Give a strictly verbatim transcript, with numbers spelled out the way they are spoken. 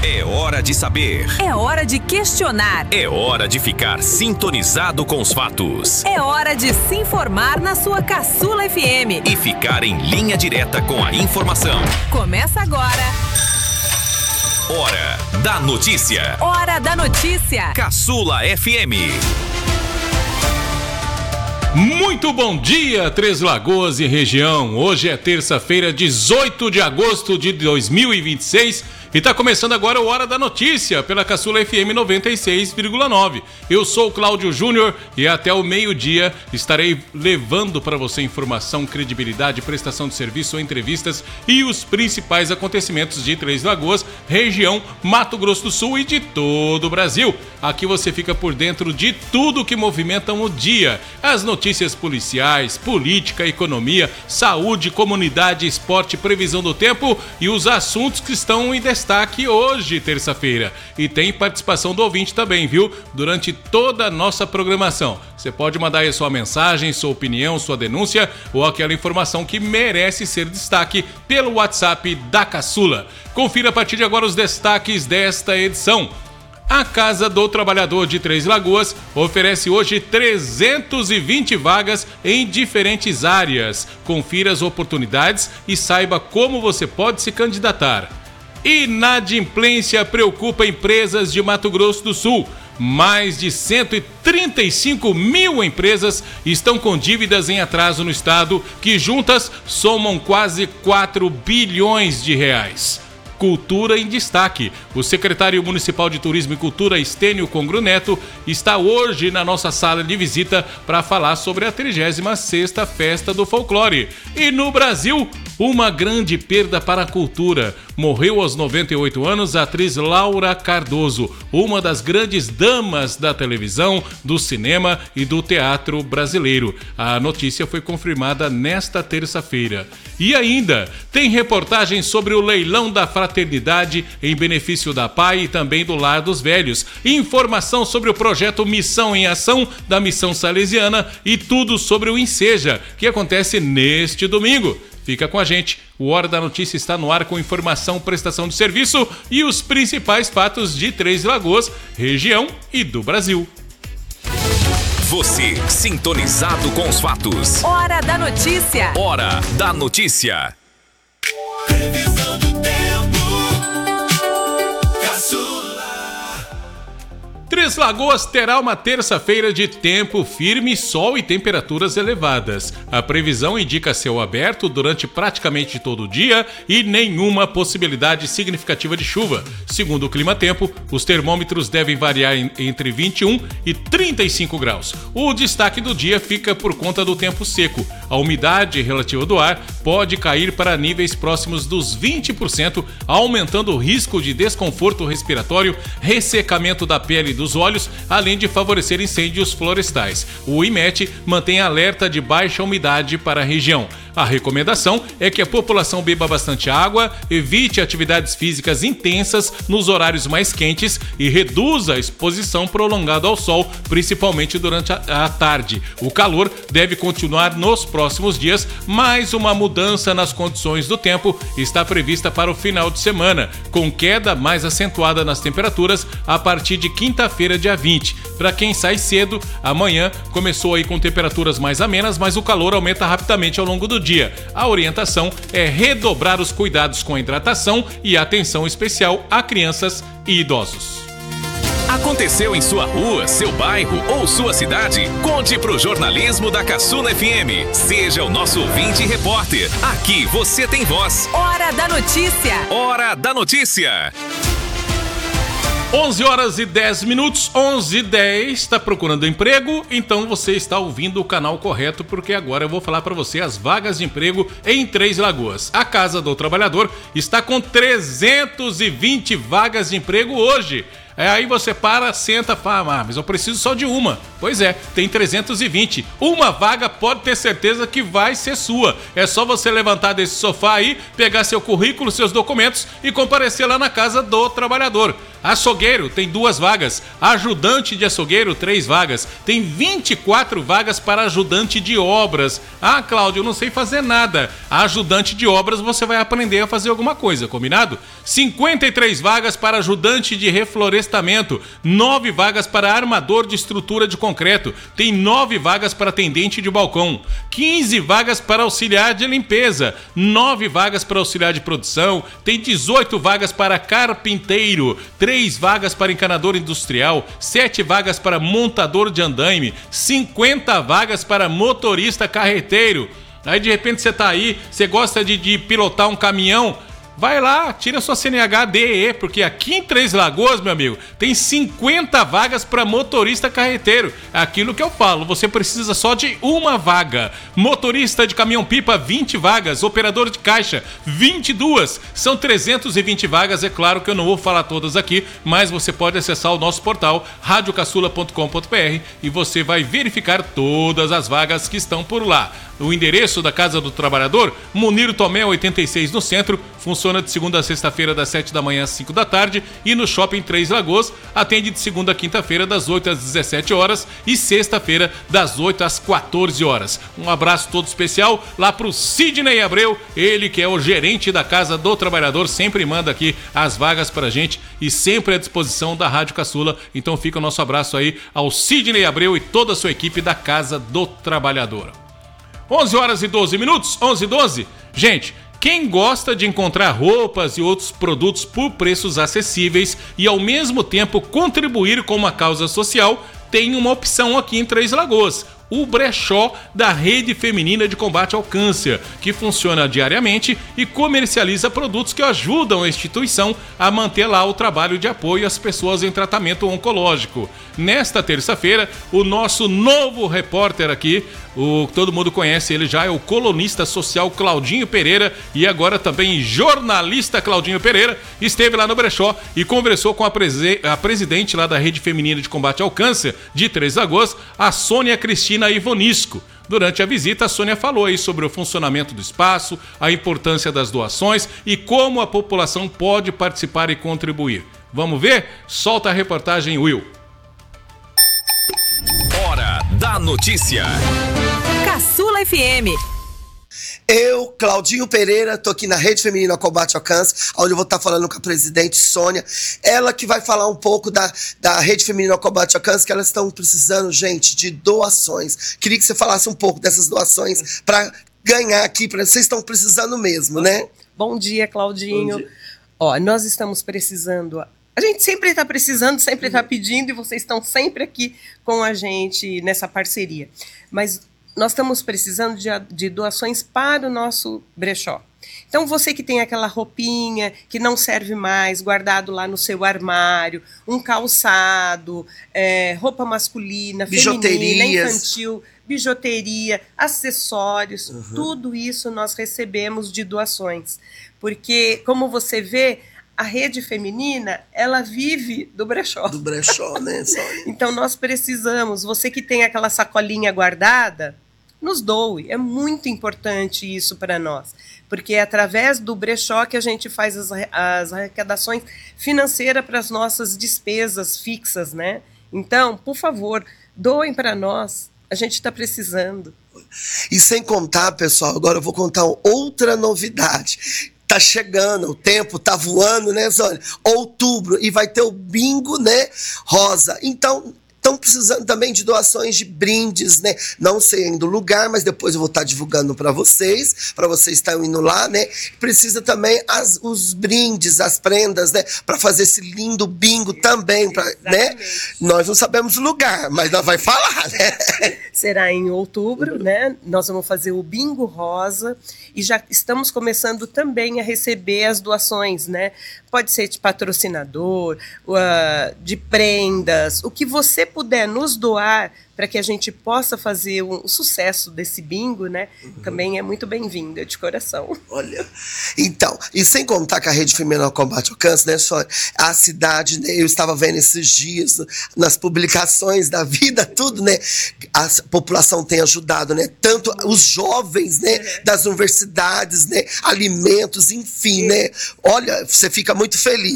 É hora de saber. É hora de questionar. É hora de ficar sintonizado com os fatos. É hora de se informar na sua Caçula F M. E ficar em linha direta com a informação. Começa agora. Hora da notícia. Hora da notícia. Caçula F M. Muito bom dia, Três Lagoas e região. Hoje é terça-feira, dezoito de agosto de dois mil e vinte e seis e está começando agora o Hora da Notícia pela Caçula F M noventa e seis vírgula nove. Eu sou o Cláudio Júnior e até o meio-dia estarei levando para você informação, credibilidade, prestação de serviço, entrevistas e os principais acontecimentos de Três Lagoas, região, Mato Grosso do Sul e de todo o Brasil. Aqui você fica por dentro de tudo que movimenta o dia. As notícias policiais, política, economia, saúde, comunidade, esporte, previsão do tempo e os assuntos que estão em destaque hoje, terça-feira. E tem participação do ouvinte também, viu? Durante toda a nossa programação. Você pode mandar aí sua mensagem, sua opinião, sua denúncia ou aquela informação que merece ser destaque pelo WhatsApp da Caçula. Confira a partir de agora os destaques desta edição. A Casa do Trabalhador de Três Lagoas oferece hoje trezentas e vinte vagas em diferentes áreas. Confira as oportunidades e saiba como você pode se candidatar. Inadimplência preocupa empresas de Mato Grosso do Sul. Mais de cento e trinta e cinco mil empresas estão com dívidas em atraso no estado, que juntas somam quase quatro bilhões de reais. Cultura em destaque. O secretário municipal de Turismo e Cultura, Estênio Congro Neto, está hoje na nossa sala de visita para falar sobre a trigésima sexta Festa do Folclore. E no Brasil, uma grande perda para a cultura. Morreu aos noventa e oito anos a atriz Laura Cardoso, uma das grandes damas da televisão, do cinema e do teatro brasileiro. A notícia foi confirmada nesta terça-feira. E ainda, tem reportagem sobre o leilão da fraternidade em benefício da P A I e também do Lar dos Velhos. Informação sobre o projeto Missão em Ação da Missão Salesiana e tudo sobre o Enseja, que acontece neste domingo. Fica com a gente, o Hora da Notícia está no ar com informação, prestação de serviço e os principais fatos de Três Lagoas, região e do Brasil. Você, sintonizado com os fatos. Hora da Notícia. Hora da Notícia. Previsão do tempo. Caçula. Três Lagoas terá uma terça-feira de tempo firme, sol e temperaturas elevadas. A previsão indica céu aberto durante praticamente todo o dia e nenhuma possibilidade significativa de chuva. Segundo o Clima Tempo, os termômetros devem variar entre vinte e um e trinta e cinco graus. O destaque do dia fica por conta do tempo seco. A umidade relativa do ar pode cair para níveis próximos dos vinte por cento, aumentando o risco de desconforto respiratório, ressecamento da pele e dos olhos, além de favorecer incêndios florestais. O I M E T mantém alerta de baixa umidade para a região. A recomendação é que a população beba bastante água, evite atividades físicas intensas nos horários mais quentes e reduza a exposição prolongada ao sol, principalmente durante a, a tarde. O calor deve continuar nos próximos dias, mas uma mudança nas condições do tempo está prevista para o final de semana, com queda mais acentuada nas temperaturas a partir de quinta-feira, dia vinte. Para quem sai cedo, amanhã começou aí com temperaturas mais amenas, mas o calor aumenta rapidamente ao longo do dia. A orientação é redobrar os cuidados com a hidratação e atenção especial a crianças e idosos. Aconteceu em sua rua, seu bairro ou sua cidade? Conte pro jornalismo da Caçula F M. Seja o nosso ouvinte e repórter. Aqui você tem voz. Hora da Notícia. Hora da Notícia. onze horas e dez minutos, onze e dez, está procurando emprego? Então você está ouvindo o canal correto, porque agora eu vou falar para você as vagas de emprego em Três Lagoas. A Casa do Trabalhador está com trezentas e vinte vagas de emprego hoje. É, aí você para, senta e fala, ah, mas eu preciso só de uma. Pois é, tem trezentos e vinte. Uma vaga pode ter certeza que vai ser sua. É só você levantar desse sofá aí, pegar seu currículo, seus documentos e comparecer lá na Casa do Trabalhador. Açougueiro tem duas vagas, ajudante de açougueiro, três vagas, tem vinte e quatro vagas para ajudante de obras. Ah, Cláudio, eu não sei fazer nada. Ajudante de obras você vai aprender a fazer alguma coisa, combinado? cinquenta e três vagas para ajudante de reflorestamento, nove vagas para armador de estrutura de concreto, tem nove vagas para atendente de balcão, quinze vagas para auxiliar de limpeza, nove vagas para auxiliar de produção, tem dezoito vagas para carpinteiro, três vagas para encanador industrial, sete vagas para montador de andaime, cinquenta vagas para motorista carreteiro. Aí de repente você tá aí, você gosta de, de pilotar um caminhão, vai lá, tira sua C N H D E, porque aqui em Três Lagoas, meu amigo, tem cinquenta vagas para motorista carreteiro. Aquilo que eu falo, você precisa só de uma vaga. Motorista de caminhão-pipa, vinte vagas. Operador de caixa, vinte e duas. São trezentas e vinte vagas, é claro que eu não vou falar todas aqui, mas você pode acessar o nosso portal, rádio caçula ponto com ponto br, e você vai verificar todas as vagas que estão por lá. O endereço da Casa do Trabalhador, Munir Tomé, oitenta e seis, no centro, funciona de segunda a sexta-feira, das sete da manhã às cinco da tarde, e no Shopping Três Lagoas, atende de segunda a quinta-feira, das oito às dezessete horas, e sexta-feira, das oito às quatorze horas. Um abraço todo especial lá pro Sidney Abreu, ele que é o gerente da Casa do Trabalhador, sempre manda aqui as vagas pra gente, e sempre à disposição da Rádio Caçula. Então fica o nosso abraço aí ao Sidney Abreu e toda a sua equipe da Casa do Trabalhador. onze horas e doze minutos, onze e doze. Gente, quem gosta de encontrar roupas e outros produtos por preços acessíveis e ao mesmo tempo contribuir com uma causa social, tem uma opção aqui em Três Lagoas. O brechó da Rede Feminina de Combate ao Câncer, que funciona diariamente e comercializa produtos que ajudam a instituição a manter lá o trabalho de apoio às pessoas em tratamento oncológico. Nesta terça-feira, o nosso novo repórter aqui, o todo mundo conhece ele já, é o colunista social Claudinho Pereira e agora também jornalista Claudinho Pereira, esteve lá no brechó e conversou com a, prese- a presidente lá da Rede Feminina de Combate ao Câncer de Três Lagoas, a Sônia Cristina Ivonisco. Durante a visita, a Sônia falou aí sobre o funcionamento do espaço, a importância das doações e como a população pode participar e contribuir. Vamos ver? Solta a reportagem, Will. Hora da notícia. Caçula F M. Eu, Claudinho Pereira, tô aqui na Rede Feminina Combate ao Câncer, onde eu vou estar falando com a presidente Sônia, ela que vai falar um pouco da, da Rede Feminina Combate ao Câncer, que elas estão precisando, gente, de doações. Queria que você falasse um pouco dessas doações para ganhar aqui, pra, vocês estão precisando mesmo, né? Bom dia, Claudinho. Bom dia. Ó, nós estamos precisando... A gente sempre está precisando, sempre está pedindo, e vocês estão sempre aqui com a gente nessa parceria. Mas nós estamos precisando de, de doações para o nosso brechó. Então, você que tem aquela roupinha que não serve mais, guardado lá no seu armário, um calçado, é, roupa masculina, feminina, infantil, bijuteria, acessórios, uhum. Tudo isso nós recebemos de doações. Porque, como você vê, a Rede Feminina, ela vive do brechó. Do brechó, né? Então, nós precisamos, você que tem aquela sacolinha guardada, nos doe. É muito importante isso para nós, porque é através do brechó que a gente faz as, as arrecadações financeiras para as nossas despesas fixas, né? Então, por favor, doem para nós. A gente está precisando. E sem contar, pessoal, agora eu vou contar outra novidade. Tá chegando, o tempo tá voando, né, Zônia? Outubro, e vai ter o bingo, né, rosa. Então, estão precisando também de doações de brindes, né? Não sei ainda o lugar, mas depois eu vou estar divulgando para vocês, para vocês estarem indo lá, né? Precisa também as, os brindes, as prendas, né? Para fazer esse lindo bingo também, pra, né? Nós não sabemos o lugar, mas nós vai falar, né? Será em outubro, né? Nós vamos fazer o bingo rosa e já estamos começando também a receber as doações, né? Pode ser de patrocinador, uh, de prendas, o que você puder nos doar para que a gente possa fazer um, o sucesso desse bingo, né? Uhum. Também é muito bem-vinda, de coração. Olha, então, e sem contar que a Rede Feminina ao Combate ao Câncer, né, Sônia? A cidade, né, eu estava vendo esses dias, nas publicações da vida, tudo, né? A população tem ajudado, né? Tanto os jovens, né, das universidades, né? Alimentos, enfim, né? Olha, você fica muito feliz.